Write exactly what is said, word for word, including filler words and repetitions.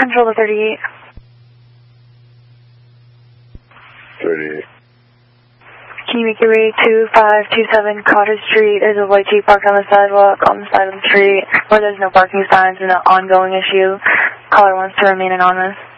Control to thirty-eight. thirty-eight. Can you make your way to five two seven Cottage Street? There's a white Jeep parked on the sidewalk on the side of the street where there's no parking signs and an ongoing issue. Caller wants to remain anonymous.